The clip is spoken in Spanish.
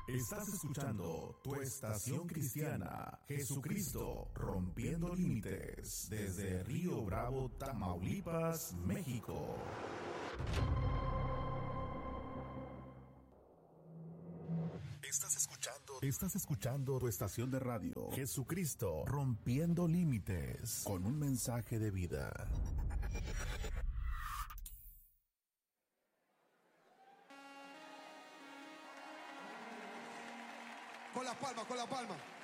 Estás escuchando tu estación cristiana, Jesucristo rompiendo límites, desde Río Bravo, Tamaulipas, México. Estás escuchando tu estación de radio, Jesucristo rompiendo límites, con un mensaje de vida. Con la palma, con la palma.